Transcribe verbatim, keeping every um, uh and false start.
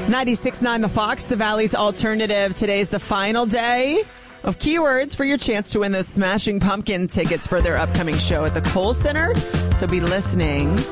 ninety-six point nine The Fox, the Valley's alternative. Today's the final day of keywords for your chance to win those Smashing Pumpkin tickets for their upcoming show at the Kohl Center. So be listening